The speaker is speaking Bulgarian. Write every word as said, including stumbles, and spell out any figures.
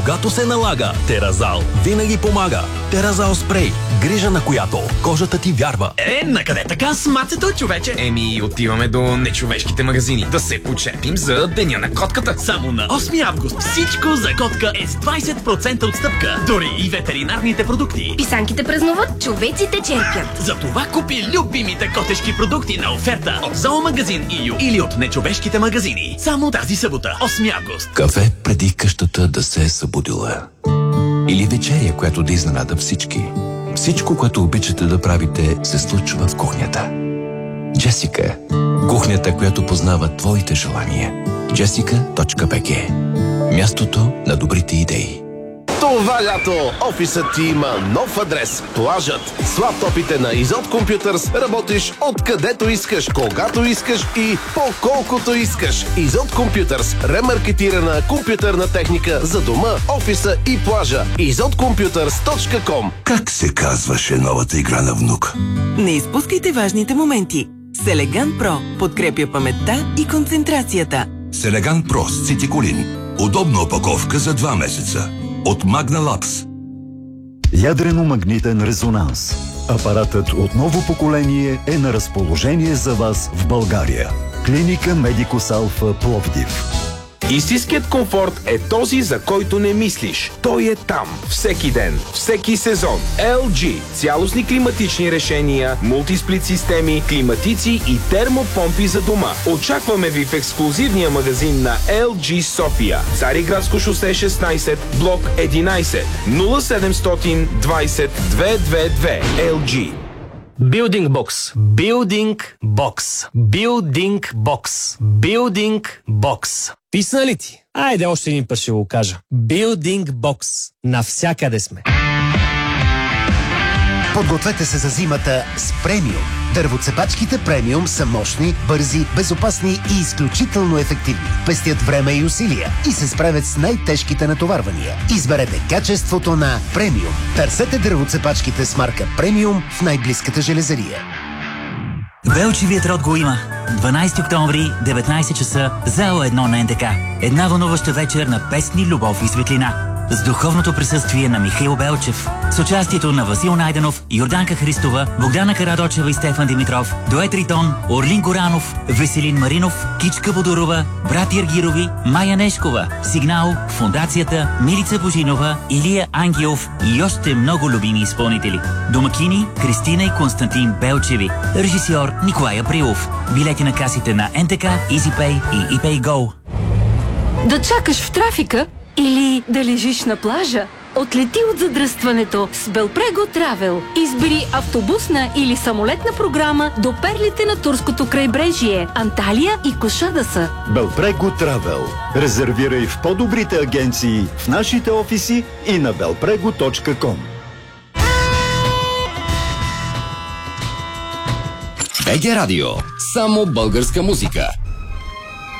когато се налага. Теразал винаги помага. Теразал спрей, грижа на която кожата ти вярва. Е, накъде така с мацето, човече? Еми, отиваме до нечовешките магазини. Да се почерпим за Деня на котката. Само на осми август всичко за котка е с двайсет процента отстъпка. Дори и ветеринарните продукти. Писанките празнуват, човеците черпят. Затова купи любимите котешки продукти на оферта от Зоомагазин и ю или от нечовешките магазини. Само тази събота, осми август. Кафе преди къщата да се е събудила. Или вечеря, която да изненада всички. Всичко, което обичате да правите, се случва в кухнята. Джесика. Кухнята, която познава твоите желания. джесика точка би джи. Мястото на добрите идеи. Това лято офисът ти има нов адрес. Плажът. С лаптопите на Изот Компютърс работиш откъдето искаш, когато искаш и по колкото искаш. Изот Компютърс. Ремаркетирана компютърна техника за дома, офиса и плажа. изот компютърс точка ком. Как се казваше новата игра на внук? Не изпускайте важните моменти. Селеган Про подкрепя паметта и концентрацията. Селеган Про с цитиколин. Удобна опаковка за два месеца. От Magna Labs. Ядрено-магнитен резонанс. Апаратът от ново поколение е на разположение за вас в България. Клиника Медикус Алфа Пловдив. Истинският комфорт е този, за който не мислиш. Той е там. Всеки ден, всеки сезон. ел джи. Цялостни климатични решения, мултисплит системи, климатици и термопомпи за дома. Очакваме ви в ексклузивния магазин на ел джи София. Цариградско шосе шестнайсет, блок единайсет, нула седемстотин двайсет двеста двадесет и две. ел джи. Building Box. Building Box. Building Box. Building Box. Писна ли ти? Айде още един път ще го кажа. Building Box. Навсякъде сме. Подгответе се за зимата с премиум. Дървоцепачките премиум са мощни, бързи, безопасни и изключително ефективни. Пестят време и усилия и се справят с най-тежките натоварвания. Изберете качеството на премиум. Търсете дървоцепачките с марка премиум в най-близката железария. Велчевият род го има. дванайсети октомври, деветнайсет часа, зала едно на ен те ка. Една вълнуваща вечер на песни, любов и светлина. С духовното присъствие на Михаил Белчев. С участието на Васил Найденов, Йорданка Христова, Богдана Карадочева и Стефан Димитров, Дует Ритон, Орлин Горанов, Веселин Маринов, Кичка Бодорова, Брат Ергирови, Майя Нешкова, Сигнал, Фондацията, Милица Божинова, Илия Ангелов и още много любими изпълнители. Домакини Кристина и Константин Белчеви. Режисьор Николай Априлов. Билети на касите на ен те ка, EasyPay и ePayGo. Да чакаш в трафика или да лежиш на плажа? Отлети от задръстването с Белпрего Travel. Избери автобусна или самолетна програма до перлите на турското крайбрежие, Анталия и Кошадаса. Белпрего Travel. Резервирай в по-добрите агенции, в нашите офиси и на белпрего точка ком. би джи Радио. Само българска музика.